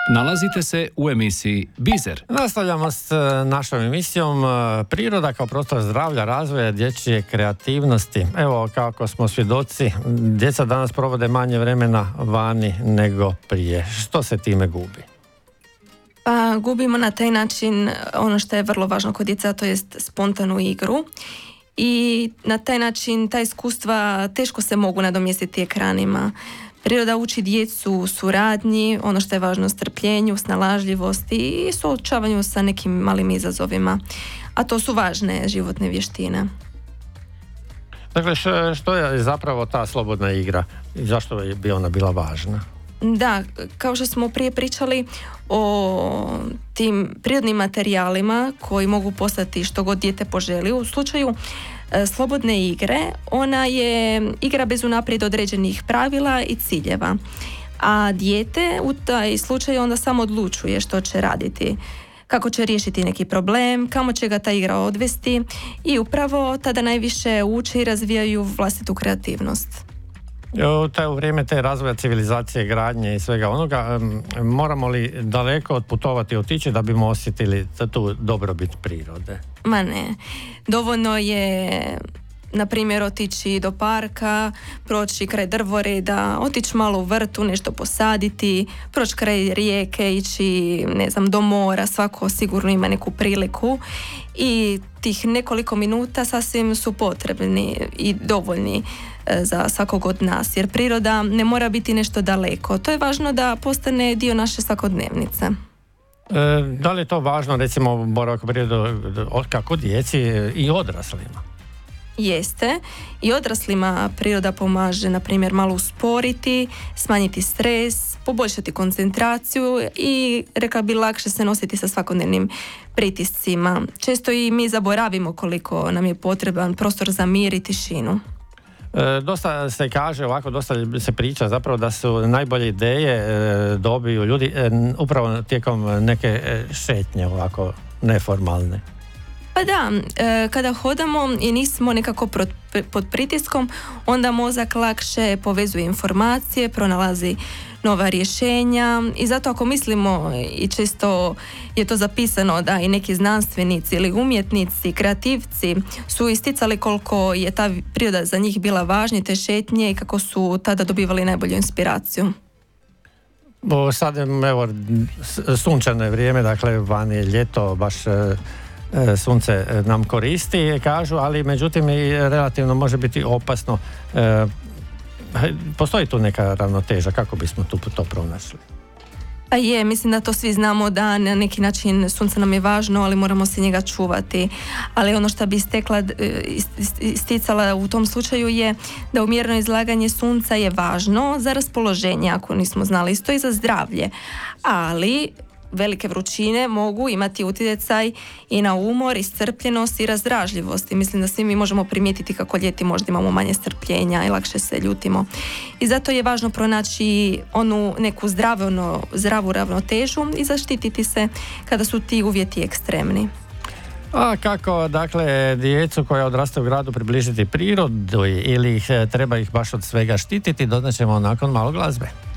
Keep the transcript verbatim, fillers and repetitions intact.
Nalazite se u emisiji Bizer. Nastavljamo s našom emisijom Priroda kao prostor zdravlja, razvoja dječje kreativnosti. Evo, kako smo svjedoci, djeca danas provode manje vremena vani nego prije. Što se time gubi? Pa gubimo na taj način ono što je vrlo važno kod djeca, to jest spontanu igru. I na taj način ta iskustva teško se mogu nadomjestiti ekranima. Priroda uči djecu suradnji, ono što je važno, strpljenju, snalažljivosti i suočavanju sa nekim malim izazovima. A to su važne životne vještine. Dakle, što je zapravo ta slobodna igra i zašto bi ona bila važna? Da, kao što smo prije pričali o tim prirodnim materijalima koji mogu postati što god dijete poželi. U slučaju e, slobodne igre, ona je igra bez unaprijed određenih pravila i ciljeva. A dijete u taj slučaj onda samo odlučuje što će raditi, kako će riješiti neki problem, kamo će ga ta igra odvesti i upravo tada najviše uče i razvijaju vlastitu kreativnost. U vrijeme te razvoja civilizacije, gradnje i svega onoga, moramo li daleko otputovati, otići da bimo osjetili tu dobrobit prirode? Ma ne. Dovoljno je, na primjer, otići do parka, proći kraj drvoreda, otići malo u vrtu, nešto posaditi, proći kraj rijeke, ići, ne znam, do mora, svako sigurno ima neku priliku i tih nekoliko minuta sasvim su potrebni i dovoljni za svakog od nas, jer priroda ne mora biti nešto daleko. To je važno da postane dio naše svakodnevnice. E, da li je to važno, recimo, boravak u prirodu kako djeci i odraslima? Jeste. I odraslima priroda pomaže, na primjer, malo usporiti, smanjiti stres, poboljšati koncentraciju i, rekla bi, lakše se nositi sa svakodnevnim pritiscima. Često i mi zaboravimo koliko nam je potreban prostor za mir i tišinu. E, dosta se kaže ovako, dosta se priča zapravo da su najbolje ideje e, dobiju ljudi e, upravo tijekom neke e, šetnje ovako neformalne. Pa da, e, kada hodamo i nismo nekako pod, pod pritiskom, onda mozak lakše povezuje informacije, pronalazi nova rješenja i zato ako mislimo, i često je to zapisano da i neki znanstvenici ili umjetnici, kreativci su isticali koliko je ta priroda za njih bila važna, te šetnje i kako su tada dobivali najbolju inspiraciju. Bo sad, evo, sunčano je vrijeme, dakle van je ljeto, baš sunce nam koristi, kažu, ali međutim i relativno može biti opasno. E, postoji tu neka ravnoteža, kako bismo tu to pronašli? Pa je, mislim da to svi znamo da na neki način sunce nam je važno, ali moramo se njega čuvati. Ali ono što bi istekla, isticala u tom slučaju je da umjereno izlaganje sunca je važno za raspoloženje, ako nismo znali, isto i za zdravlje. Ali velike vrućine mogu imati utjecaj i na umor, iscrpljenost i razdražljivost. I mislim da svi mi možemo primijetiti kako ljeti možda imamo manje strpljenja i lakše se ljutimo. I zato je važno pronaći onu neku zdravu, ono, zdravu ravnotežu i zaštititi se kada su ti uvjeti ekstremni. A kako, dakle, djecu koja odrastaju u gradu približiti prirodu ili ih, treba ih baš od svega štititi, doznaćemo nakon malo glazbe.